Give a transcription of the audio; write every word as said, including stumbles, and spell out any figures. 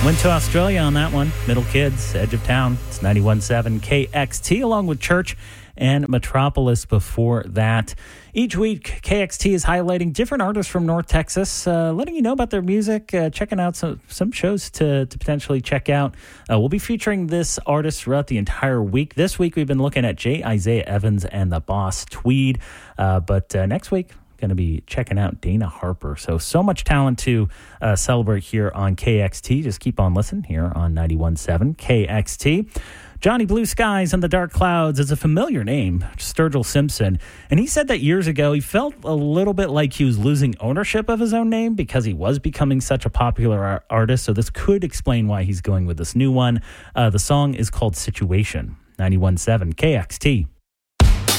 Went to Australia on that one. Middle Kids, Edge of Town. It's ninety-one point seven K X T, along with Church and Metropolis before that. Each week, K X T is highlighting different artists from North Texas, uh, letting you know about their music, uh, checking out some, some shows to, to potentially check out. Uh, we'll be featuring this artist throughout the entire week. This week, we've been looking at J. Isaiah Evans and the Boss Tweed. Uh, but uh, next week, going to be checking out Dana Harper. So, so much talent to uh, celebrate here on K X T. Just keep on listening here on ninety-one point seven K X T. Johnny Blue Skies and the Dark Clouds is a familiar name, Sturgill Simpson. And he said that years ago he felt a little bit like he was losing ownership of his own name because he was becoming such a popular ar- artist. So this could explain why he's going with this new one. Uh, the song is called Situation. ninety-one point seven K X T.